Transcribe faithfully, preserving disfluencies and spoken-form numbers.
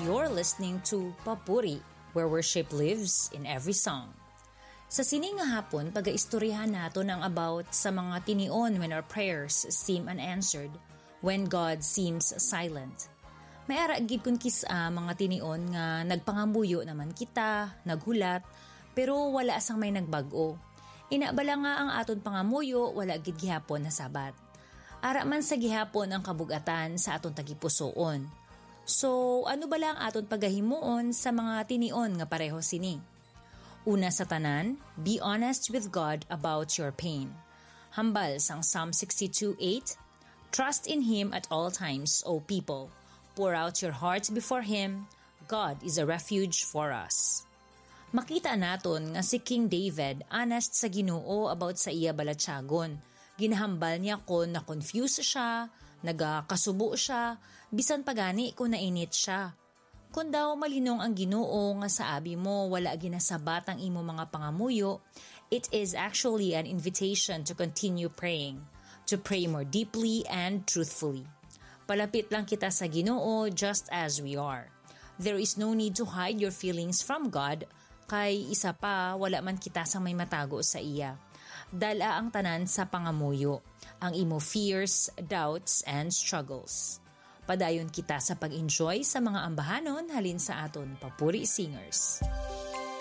You're listening to Papuri, where worship lives in every song. Sa sining nga hapon, pag-aistoryahan nato ng about sa mga tinion when our prayers seem unanswered, when God seems silent. May aragid kun kisa mga tinion nga nagpangambuyo naman kita, naghulat, pero wala asang may nagbago. Inabala nga ang aton pangamuyo, wala gid gihapon na sabat. Ara man sa gihapon ang kabugatan sa aton tagipusoon. So, ano ba lang aton pagahimuon sa mga tinion nga pareho sini? Una sa tanan, be honest with God about your pain. Hambal sang Psalm sixty-two eight, trust in Him at all times, O people. Pour out your hearts before Him. God is a refuge for us. Makita naton nga si King David honest sa Ginoo about sa iya balatsagon. Ginahambal niya kon na confuse siya, nagakasubo siya, bisan pagani kung nainit siya. Kung daw malinong ang Ginoo nga sa abi mo wala ginasabat ang imo mga pangamuyo, it is actually an invitation to continue praying, to pray more deeply and truthfully. Palapit lang kita sa Ginoo just as we are. There is no need to hide your feelings from God, kay isa pa wala man kita sa may matago sa iya. Dala ang tanan sa pangamuyo, ang imo fears, doubts, and struggles. Padayon kita sa pag-enjoy sa mga ambahanon halin sa aton Papuri Singers.